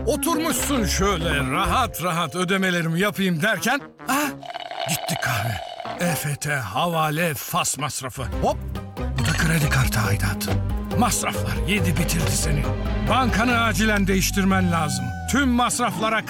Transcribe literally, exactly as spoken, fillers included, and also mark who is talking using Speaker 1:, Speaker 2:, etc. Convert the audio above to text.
Speaker 1: Oturmuşsun şöyle rahat rahat ödemelerimi yapayım derken... Ah, gitti kahve. E F T, havale, fas masrafı. Hop, bu da kredi kartı aidatı. Masraflar yedi bitirdi seni. Bankanı acilen değiştirmen lazım. Tüm masraflara